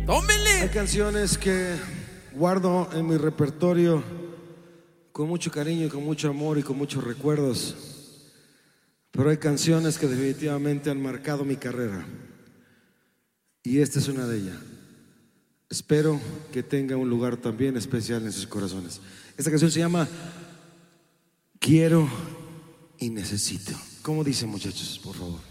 Hay canciones que guardo en mi repertorio con mucho cariño y con mucho amor y con muchos recuerdos, pero hay canciones que definitivamente han marcado mi carrera y esta es una de ellas. Espero que tenga un lugar también especial en sus corazones. Esta canción se llama Quiero y Necesito. ¿Cómo dicen, muchachos? Por favor.